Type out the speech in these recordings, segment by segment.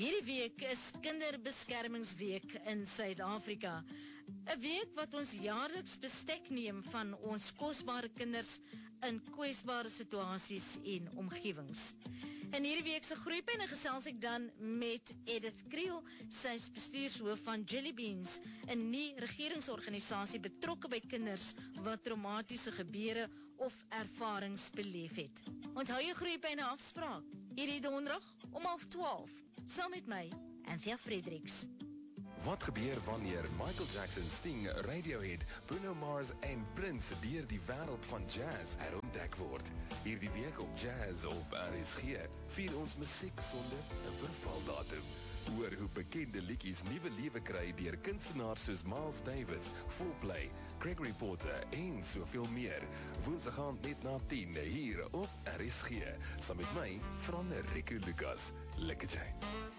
Hierdie week is Kinderbeskermingsweek in Suid-Afrika. 'n Week wat ons jaarliks bestek neem van ons kosbare kinders in kwesbare situasies en omgewings. In hierdie week se Groeipyne gesels ek dan met Edith Kriel, sy is bestuurshoof van Jelly Beans, 'n nie-regeringsorganisasie betrokke by kinders wat traumatiese gebeure of ervarings beleef het. Onthou jou Groeipyne afspraak, hierdie donderdag om 11:12, saam met my, Anthea Fredericks. Wat gebeur wanneer Michael Jackson, Sting, Radiohead, Bruno Mars en Prince deur die wêreld van jazz herontdek word? Hierdie week op Jazz op RSG vier ons musiek sonder 'n vervaldatum. Hoor hoe bekende liedjies nuwe lewe kry deur kunstenaars soos Miles Davis, Fourplay, Gregory Porter en soveel meer. Woensdag aand net na 10 hier op RSG, saam met my, Rico Lucas. Lekker jy.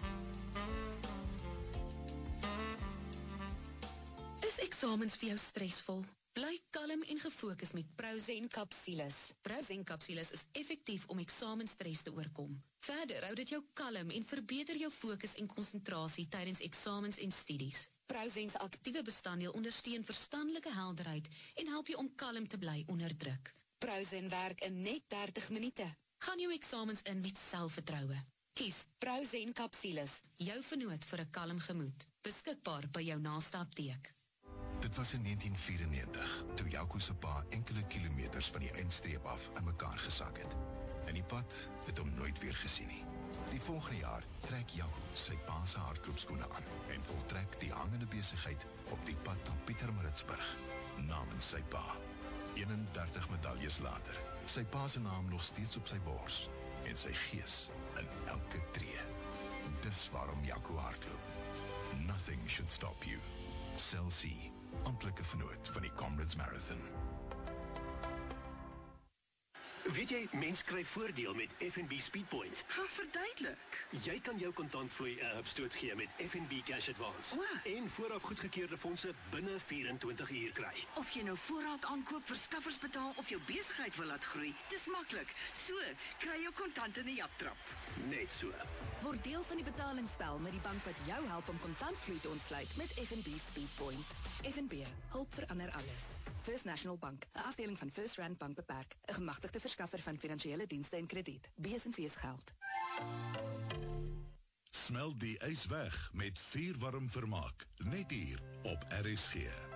Is eksamens vir jou stresvol? Bly kalm en gefokus met Prozen Capsules. Prozen Capsules is effektief om eksamenstres te oorkom. Verder hou dit jou kalm en verbeter jou fokus en konsentrasie tydens eksamens en studies. Prozen se aktiewe bestanddeel ondersteun verstandelike helderheid en help jou om kalm te bly onder druk. Prozen werk in net 30 minute. Gaan jou eksamens in met selfvertroue. Kies Prozen Capsules, jou vernoot vir 'n kalm gemoed. Beskikbaar by jou naaste apteek. Dit was in 1994, toe Jaco se pa enkele kilometers van die eindstreep af in mekaar gesak het. En die pad het hom nooit weer gesien nie. Die volgende jaar trek Jaco sy pa se hardloopskoene aan en voltrek die hangende besigheid op die pad na Pietermaritzburg, namens sy pa. 31 medaljes later, sy pa se naam nog steeds op sy bors en sy gees in elke tree. Dis waarom Jaco hardloop. Nothing should stop you. Cell C, amptelike vernoot van die Comrades Marathon. Weet jy, mens kry voordeel met FNB Speedpoint. Ga verduidelik. Jy kan jou kontantvloei 'n hupstoot gee met FNB Cash Advance. En vooraf goedgekeurde fondse binne 24 uur kry. Of jy nou voorraad aankoop, verskaffers betaal of jou besigheid wil laat groei, dis maklik. So, kry jou kontant in 'n japtrap. Net so. Word deel van die betalingsspel met die bank wat jou help om kontantvloei te ontsluit met FNB Speedpoint. FNB, hulp verander alles. First National Bank, 'n afdeling van First Rand Bank beperk, 'n gemagtigde verskaffer van finansiële dienste en krediet. B&V's geld. Smel die ys weg met vuurwarm vermaak, net hier op RSG.